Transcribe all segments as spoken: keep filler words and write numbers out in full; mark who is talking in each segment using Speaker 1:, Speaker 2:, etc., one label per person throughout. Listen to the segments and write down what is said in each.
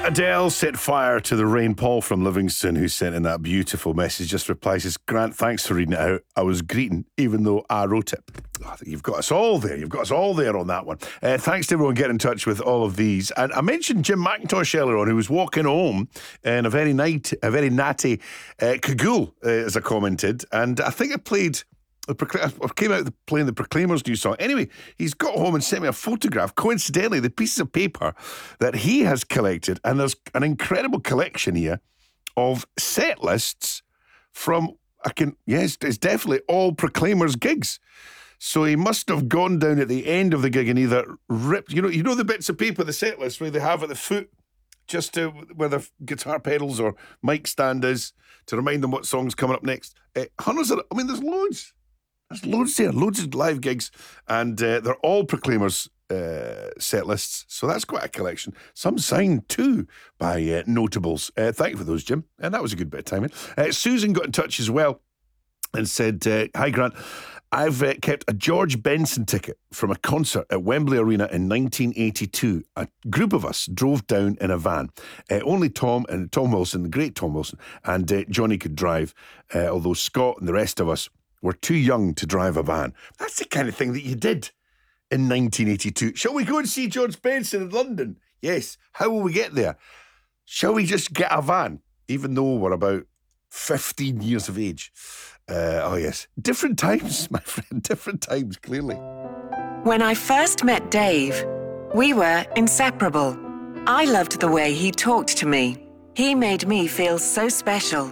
Speaker 1: Adele set fire to the rain. Paul from Livingston, who sent in that beautiful message, just replies, says, Grant, thanks for reading it out. I was greeting, even though I wrote it. Oh, you've got us all there. You've got us all there on that one. Uh, thanks to everyone getting in touch with all of these. And I mentioned Jim McIntosh earlier on, who was walking home in a very night, a very natty uh, cagoule, uh, as I commented. And I think I played... I came out playing the Proclaimers' new song. Anyway, he's got home and sent me a photograph, coincidentally, the pieces of paper that he has collected. And there's an incredible collection here of set lists from, I can, yes, it's definitely all Proclaimers gigs. So he must have gone down at the end of the gig and either ripped, you know, you know the bits of paper, the set list where they have at the foot, just to, where the guitar pedals or mic stand is, to remind them what song's coming up next. Uh, hundreds of, I mean, there's loads. There's loads there, loads of live gigs, and uh, they're all Proclaimers uh, set lists, so that's quite a collection. Some signed too by uh, notables. Uh, thank you for those, Jim, and that was a good bit of timing. Uh, Susan got in touch as well and said, uh, hi Grant, I've uh, kept a George Benson ticket from a concert at Wembley Arena in nineteen eighty-two. A group of us drove down in a van. Uh, only Tom and Tom Wilson, the great Tom Wilson, and uh, Johnny could drive, uh, although Scott and the rest of us were too young to drive a van. That's the kind of thing that you did in nineteen eighty-two. Shall we go and see George Benson in London? Yes. How will we get there? Shall we just get a van, even though we're about fifteen years of age? Uh, oh, yes. Different times, my friend. Different times, clearly.
Speaker 2: When I first met Dave, we were inseparable. I loved the way he talked to me. He made me feel so special.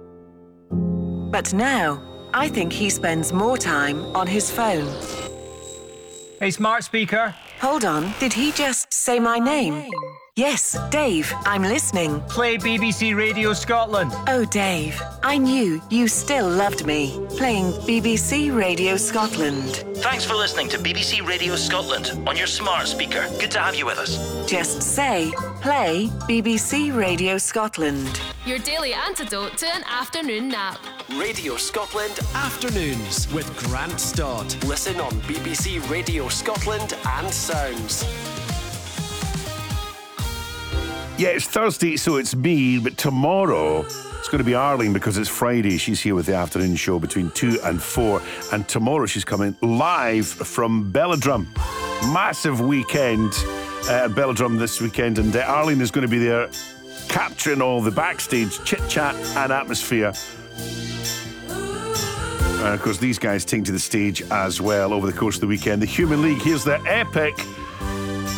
Speaker 2: But now, I think he spends more time on his phone.
Speaker 3: Hey, smart speaker.
Speaker 2: Hold on, did he just say my name? Yes, Dave, I'm listening.
Speaker 3: Play B B C Radio Scotland.
Speaker 2: Oh, Dave, I knew you still loved me. Playing B B C Radio Scotland.
Speaker 4: Thanks for listening to B B C Radio Scotland on your smart speaker. Good to have you with us.
Speaker 2: Just say, play B B C Radio Scotland.
Speaker 5: Your daily antidote to an afternoon nap.
Speaker 6: Radio Scotland Afternoons with Grant Stott. Listen on B B C Radio Scotland and Sounds.
Speaker 1: Yeah, it's Thursday, so it's me, but tomorrow it's going to be Arlene because it's Friday. She's here with the afternoon show between two and four, and tomorrow she's coming live from Belladrum. Massive weekend uh, at Belladrum this weekend, and uh, Arlene is going to be there capturing all the backstage chit-chat and atmosphere. And of course, these guys take to the stage as well over the course of the weekend. The Human League, here's their epic